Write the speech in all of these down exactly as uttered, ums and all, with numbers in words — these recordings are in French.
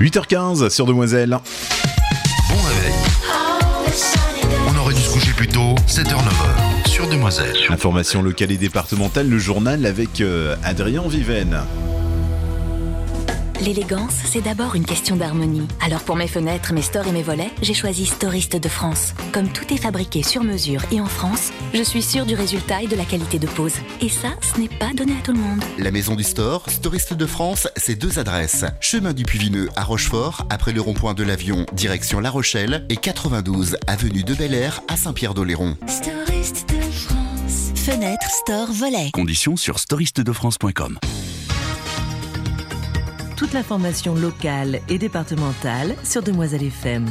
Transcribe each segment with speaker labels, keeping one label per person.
Speaker 1: huit heures quinze sur Demoiselle.
Speaker 2: Bon réveil. On aurait dû se coucher plus tôt, sept heures neuf heures sur Demoiselle.
Speaker 1: Information locale et départementale, le journal avec euh, Adrien Viven.
Speaker 3: L'élégance, c'est d'abord une question d'harmonie. Alors pour mes fenêtres, mes stores et mes volets, j'ai choisi Storiste de France. Comme tout est fabriqué sur mesure et en France, je suis sûre du résultat et de la qualité de pose. Et ça, ce n'est pas donné à tout le monde.
Speaker 4: La maison du store, Storiste de France, c'est deux adresses. Chemin du Puy-Vineux à Rochefort, après le rond-point de l'Avion, direction La Rochelle, et quatre-vingt-douze avenue de Bel-Air à Saint-Pierre-d'Oléron.
Speaker 3: Storiste de France. Fenêtre, store, volet.
Speaker 5: Conditions sur storiste de france point com.
Speaker 6: Toute l'information locale et départementale sur Demoiselle F M.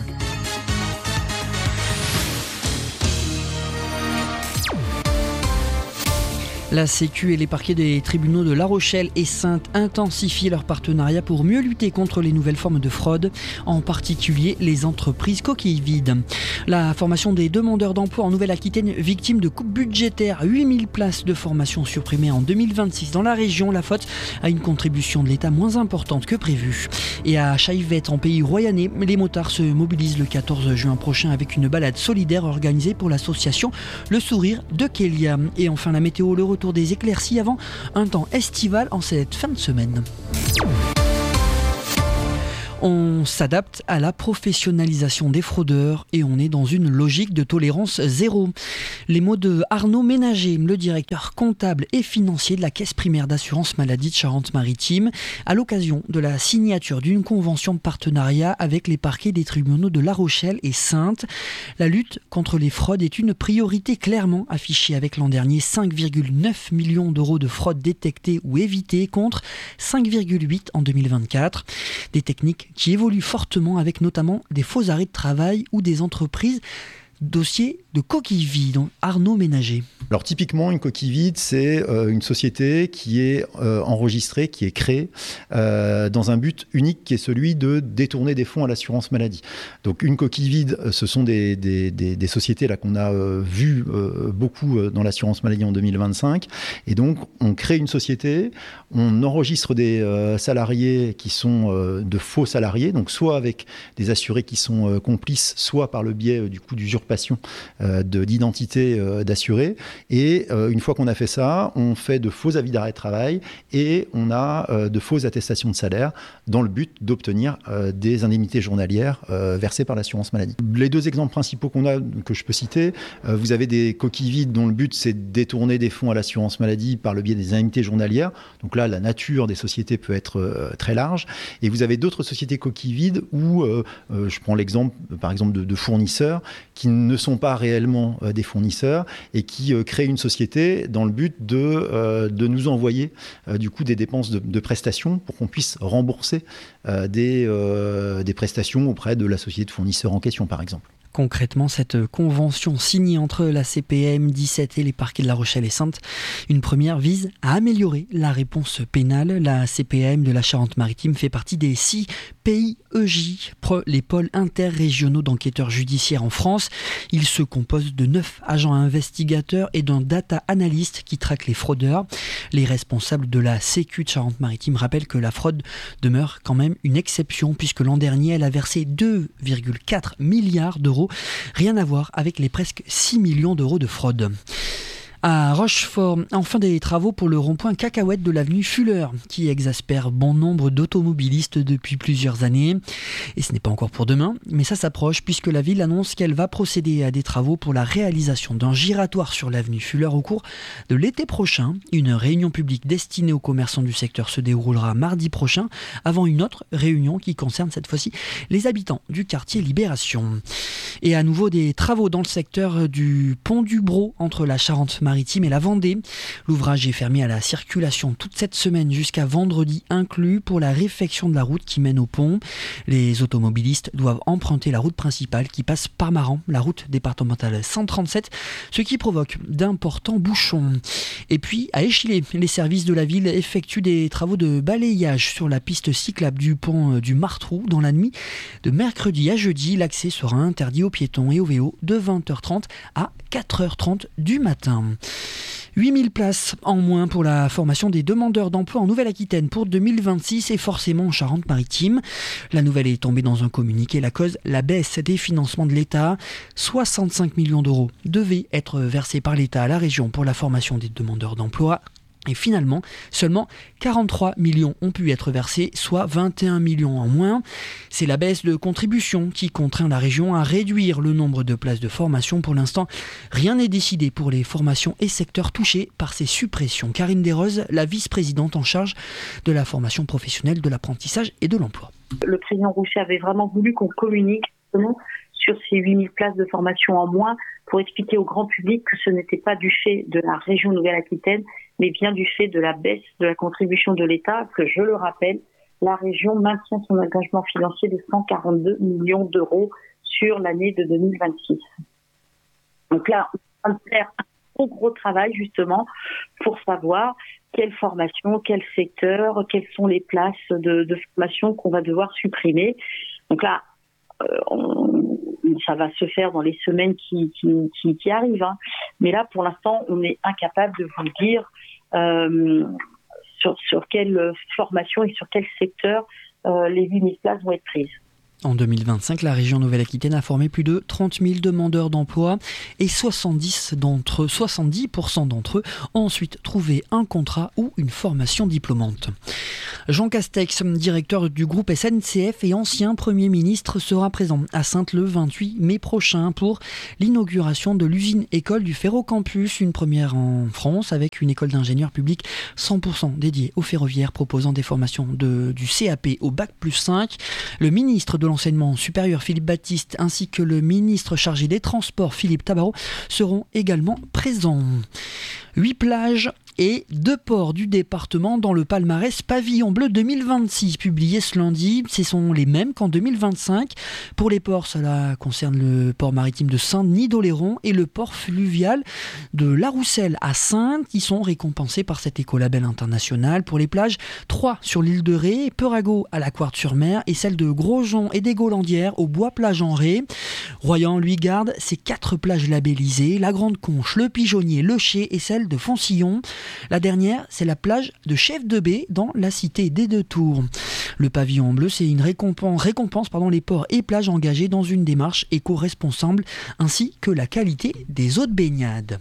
Speaker 7: La Sécu et les parquets des tribunaux de La Rochelle et Saintes intensifient leur partenariat pour mieux lutter contre les nouvelles formes de fraude, en particulier les entreprises coquilles vides. La formation des demandeurs d'emploi en Nouvelle-Aquitaine victime de coupes budgétaires, huit mille places de formation supprimées en deux mille vingt-six dans la région, la faute à une contribution de l'État moins importante que prévu. Et à Chaillevette, en pays royannais, les motards se mobilisent le quatorze juin prochain avec une balade solidaire organisée pour l'association Le Sourire de Kélia. Et enfin la météo, le retour des éclaircies avant un temps estival en cette fin de semaine. On s'adapte à la professionnalisation des fraudeurs et on est dans une logique de tolérance zéro. Les mots de Arnaud Ménager, le directeur comptable et financier de la Caisse primaire d'assurance maladie de Charente-Maritime, à l'occasion de la signature d'une convention de partenariat avec les parquets des tribunaux de La Rochelle et Saintes. La lutte contre les fraudes est une priorité clairement affichée avec l'an dernier cinq virgule neuf millions d'euros de fraudes détectées ou évitées contre cinq virgule huit en deux mille vingt-quatre. Des techniques qui évolue fortement avec notamment des faux arrêts de travail ou des entreprises dossiers de coquilles vides. Arnaud Ménager.
Speaker 8: Alors typiquement, une coquille vide, c'est euh, une société qui est euh, enregistrée, qui est créée euh, dans un but unique qui est celui de détourner des fonds à l'assurance maladie. Donc une coquille vide, ce sont des, des, des, des sociétés là, qu'on a euh, vues euh, beaucoup euh, dans l'assurance maladie en deux mille vingt-cinq. Et donc on crée une société, on enregistre des euh, salariés qui sont euh, de faux salariés, donc soit avec des assurés qui sont euh, complices, soit par le biais euh, du coup d'usurpation euh, de l'identité euh, d'assuré. Et euh, une fois qu'on a fait ça, on fait de faux avis d'arrêt de travail et on a euh, de fausses attestations de salaire dans le but d'obtenir euh, des indemnités journalières euh, versées par l'assurance maladie. Les deux exemples principaux qu'on a, que je peux citer, euh, vous avez des coquilles vides dont le but c'est de détourner des fonds à l'assurance maladie par le biais des indemnités journalières. Donc là, la nature des sociétés peut être euh, très large. Et vous avez d'autres sociétés coquilles vides où, euh, euh, je prends l'exemple par exemple de, de fournisseurs qui ne sont pas réellement euh, des fournisseurs et qui euh, créent une société dans le but de, euh, de nous envoyer euh, du coup des dépenses de, de prestations pour qu'on puisse rembourser euh, des, euh, des prestations auprès de la société de fournisseurs en question par exemple.
Speaker 7: Concrètement, cette convention signée entre la C P M dix-sept et les parquets de La Rochelle et Saintes, une première vise à améliorer la réponse pénale. La C P M de la Charente-Maritime fait partie des six P I E J, les pôles interrégionaux d'enquêteurs judiciaires en France. Ils se composent de neuf agents investigateurs et d'un data analyst qui traque les fraudeurs. Les responsables de la Sécu de Charente-Maritime rappellent que la fraude demeure quand même une exception puisque l'an dernier, elle a versé deux virgule quatre milliards d'euros. Rien à voir avec les presque six millions d'euros de fraude. À Rochefort, enfin des travaux pour le rond-point Cacahuète de l'avenue Fuller, qui exaspère bon nombre d'automobilistes depuis plusieurs années. Et ce n'est pas encore pour demain, mais ça s'approche puisque la ville annonce qu'elle va procéder à des travaux pour la réalisation d'un giratoire sur l'avenue Fuller au cours de l'été prochain. Une réunion publique destinée aux commerçants du secteur se déroulera mardi prochain, avant une autre réunion qui concerne cette fois-ci les habitants du quartier Libération. Et à nouveau des travaux dans le secteur du pont du Brau entre la Charente-Maritime et la Vendée. L'ouvrage est fermé à la circulation toute cette semaine jusqu'à vendredi inclus pour la réfection de la route qui mène au pont. Les automobilistes doivent emprunter la route principale qui passe par Maran, la route départementale cent trente-sept, ce qui provoque d'importants bouchons. Et puis à Échillé, les services de la ville effectuent des travaux de balayage sur la piste cyclable du pont du Martrou dans la nuit de mercredi à jeudi. L'accès sera interdit aux piétons et aux vélos de vingt heures trente à quatre heures trente du matin. huit mille places en moins pour la formation des demandeurs d'emploi en Nouvelle-Aquitaine pour deux mille vingt-six et forcément en Charente-Maritime. La nouvelle est tombée dans un communiqué. La cause, la baisse des financements de l'État. soixante-cinq millions d'euros devaient être versés par l'État à la région pour la formation des demandeurs d'emploi. Et finalement, seulement quarante-trois millions ont pu être versés, soit vingt et un millions en moins. C'est la baisse de contribution qui contraint la région à réduire le nombre de places de formation. Pour l'instant, rien n'est décidé pour les formations et secteurs touchés par ces suppressions. Karine Desroses, la vice-présidente en charge de la formation professionnelle, de l'apprentissage et de l'emploi.
Speaker 9: Le président Rouchet avait vraiment voulu qu'on communique sur ces huit mille places de formation en moins pour expliquer au grand public que ce n'était pas du fait de la région Nouvelle-Aquitaine, mais bien du fait de la baisse de la contribution de l'État, que je le rappelle, la région maintient son engagement financier de cent quarante-deux millions d'euros sur l'année de deux mille vingt-six. Donc là, on va faire un gros, gros travail justement pour savoir quelle formation, quel secteur, quelles sont les places de, de formation qu'on va devoir supprimer. Donc là, euh, on, ça va se faire dans les semaines qui, qui, qui, qui arrivent. Hein. Mais là, pour l'instant, on est incapable de vous dire euh, sur, sur quelle formation et sur quel secteur euh, les huit mille places vont être prises.
Speaker 7: En deux mille vingt-cinq, la région Nouvelle-Aquitaine a formé plus de trente mille demandeurs d'emploi et soixante-dix d'entre eux, soixante-dix pour cent d'entre eux ont ensuite trouvé un contrat ou une formation diplômante. Jean Castex, directeur du groupe S N C F et ancien Premier ministre, sera présent à Saintes le vingt-huit mai prochain pour l'inauguration de l'usine école du Ferrocampus, une première en France avec une école d'ingénieurs publics cent pour cent dédiée aux ferroviaires proposant des formations de, du C A P au bac plus cinq. Le ministre de l'enseignement supérieur Philippe Baptiste ainsi que le ministre chargé des Transports Philippe Tabarot seront également présents. Huit plages et deux ports du département dans le palmarès Pavillon Bleu deux mille vingt-six, publié ce lundi. Ce sont les mêmes qu'en deux mille vingt-cinq. Pour les ports, cela concerne le port maritime de Saint-Denis d'Oléron et le port fluvial de La Rousselle à Saintes, qui sont récompensés par cet écolabel international. Pour les plages, trois sur l'île de Ré, Perago à la Quarde-sur-Mer et celle de Grosjean et des Golandières au Bois-Plage-en-Ré. Royan, lui, garde ses quatre plages labellisées, la Grande Conche, le Pigeonnier, le Chais et celle de Foncillon. La dernière, c'est la plage de Chef de Baie dans la cité des Deux Tours. Le pavillon bleu, c'est une récompense, récompense pardon, les ports et plages engagés dans une démarche éco-responsable ainsi que la qualité des eaux de baignade.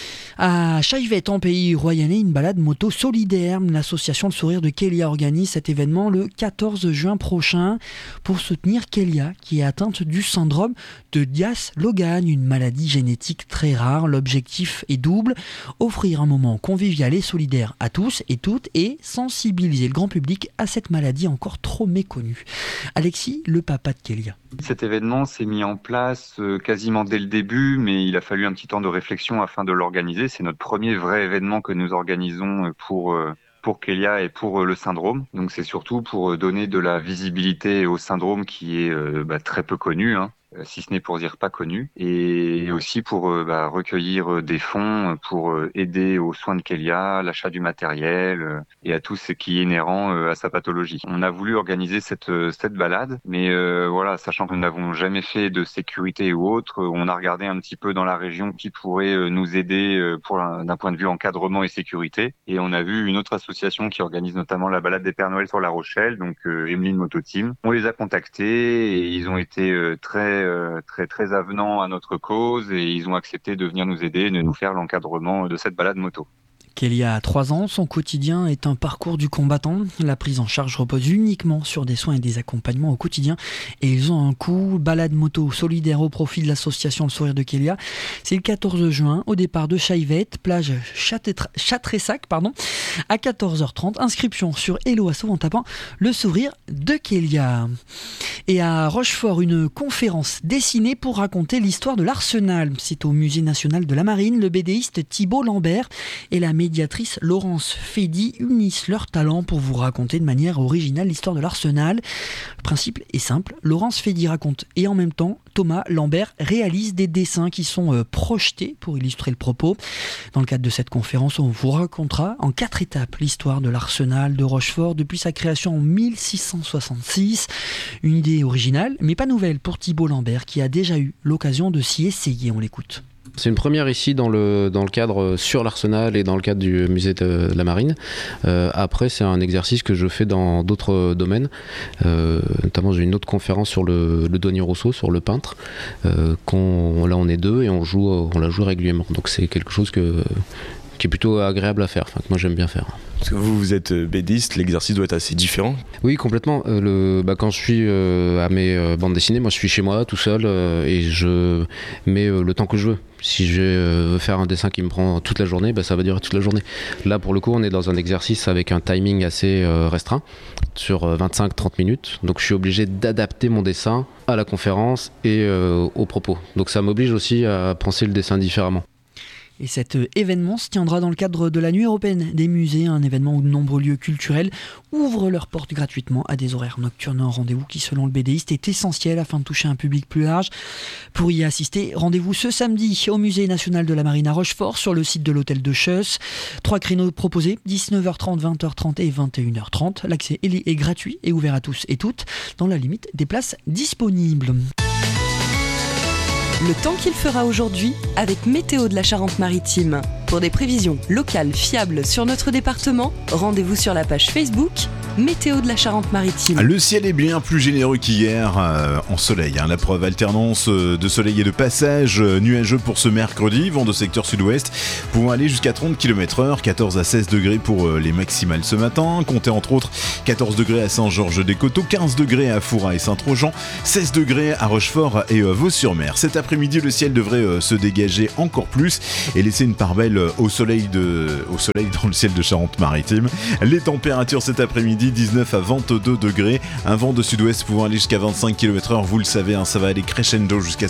Speaker 7: À Chaillevette, en pays royannais, une balade moto solidaire. L'association Le Sourire de Kélia organise cet événement le quatorze juin prochain pour soutenir Kélia, qui est atteinte du syndrome de Diaz-Logan, une maladie génétique très rare. L'objectif est double, offrir un moment convivial et solidaire à tous et toutes et sensibiliser le grand public à cette maladie encore trop méconnue. Alexis, le papa de Kélia.
Speaker 10: Cet événement s'est mis en place quasiment dès le début, mais il a fallu un petit temps de réflexion afin de l'organiser. C'est notre premier vrai événement que nous organisons pour, pour Kélia et pour le syndrome. Donc c'est surtout pour donner de la visibilité au syndrome qui est bah, très peu connu, hein, si ce n'est pour dire pas connu, et aussi pour bah, recueillir des fonds pour aider aux soins de Kélia, l'achat du matériel et à tout ce qui est inhérent à sa pathologie. On a voulu organiser cette, cette balade, mais euh, voilà, sachant que nous n'avons jamais fait de sécurité ou autre, on a regardé un petit peu dans la région qui pourrait nous aider pour un, d'un point de vue encadrement et sécurité, et on a vu une autre association qui organise notamment la balade des Pères Noël sur La Rochelle, donc euh, Emeline Moto Team. On les a contactés et ils ont été euh, très très très avenants à notre cause et ils ont accepté de venir nous aider et de nous faire l'encadrement de cette balade moto.
Speaker 7: Kélia a trois ans, son quotidien est un parcours du combattant. La prise en charge repose uniquement sur des soins et des accompagnements au quotidien et ils ont un coût. Balade moto solidaire au profit de l'association Le Sourire de Kélia. C'est le quatorze juin au départ de Chaillevette, plage Châtressac, pardon, à quatorze heures trente. Inscription sur Hello Asso en tapant Le Sourire de Kélia. Et à Rochefort, une conférence dessinée pour raconter l'histoire de l'Arsenal. C'est au Musée national de la Marine. Le bédéiste Thibault Lambert et la médiatrice Laurence Fédy unissent leurs talents pour vous raconter de manière originale l'histoire de l'Arsenal. Le principe est simple, Laurence Fédy raconte et en même temps Thomas Lambert réalise des dessins qui sont euh, projetés pour illustrer le propos. Dans le cadre de cette conférence, on vous racontera en quatre étapes l'histoire de l'Arsenal de Rochefort depuis sa création en mille six cent soixante-six. Une idée originale mais pas nouvelle pour Thibault Lambert qui a déjà eu l'occasion de s'y essayer. On l'écoute.
Speaker 11: C'est une première ici dans le, dans le cadre sur l'Arsenal et dans le cadre du musée de la Marine. Euh, après, c'est un exercice que je fais dans d'autres domaines. Euh, notamment, j'ai une autre conférence sur le, le Doni Rosso, sur le peintre. Euh, qu'on, là, on est deux et on, joue, on la joue régulièrement. Donc, c'est quelque chose que, qui est plutôt agréable à faire, enfin, que moi j'aime bien faire.
Speaker 12: Parce que vous, vous êtes bédiste, l'exercice doit être assez différent.
Speaker 11: Oui, complètement. Euh, le, bah, quand je suis euh, à mes euh, bandes dessinées, moi je suis chez moi tout seul euh, et je mets euh, le temps que je veux. Si je euh, veux faire un dessin qui me prend toute la journée, bah, ça va durer toute la journée. Là, pour le coup, on est dans un exercice avec un timing assez euh, restreint, sur euh, vingt-cinq à trente minutes. Donc je suis obligé d'adapter mon dessin à la conférence et euh, aux propos. Donc ça m'oblige aussi à penser le dessin différemment.
Speaker 7: Et cet événement se tiendra dans le cadre de la Nuit européenne des musées, un événement où de nombreux lieux culturels ouvrent leurs portes gratuitement à des horaires nocturnes. Un rendez-vous qui, selon le bédéiste, est essentiel afin de toucher un public plus large. Pour y assister, rendez-vous ce samedi au Musée national de la Marine à Rochefort, sur le site de l'hôtel de Cheusse. Trois créneaux proposés, dix-neuf heures trente, vingt heures trente et vingt et une heures trente. L'accès est gratuit et ouvert à tous et toutes, dans la limite des places disponibles.
Speaker 13: Le temps qu'il fera aujourd'hui avec Météo de la Charente-Maritime. Pour des prévisions locales fiables sur notre département, rendez-vous sur la page Facebook Météo de la Charente-Maritime.
Speaker 1: Le ciel est bien plus généreux qu'hier euh, en soleil. Hein. La preuve, alternance de soleil et de passage euh, nuageux pour ce mercredi. Vent de secteur sud-ouest pouvant aller jusqu'à trente kilomètres heure, quatorze à seize degrés pour euh, les maximales ce matin. Comptez entre autres quatorze degrés à Saint-Georges-des-Coteaux, quinze degrés à Foura et Saint-Trojan, seize degrés à Rochefort et euh, Vaux-sur-Mer. Cet après-midi, le ciel devrait euh, se dégager encore plus et laisser une part belle au soleil, de, au soleil dans le ciel de Charente-Maritime. Les températures cet après-midi, dix-neuf à vingt-deux degrés, un vent de sud-ouest pouvant aller jusqu'à vingt-cinq kilomètres heure, vous le savez, hein, ça va aller crescendo jusqu'à